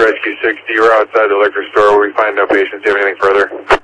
Rescue 60, we're outside the liquor store. We find no patients. Do you have anything further?